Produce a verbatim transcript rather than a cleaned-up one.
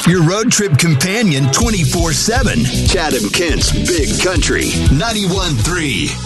your road trip companion twenty-four seven. Chatham Kent's Big Country ninety-one point three.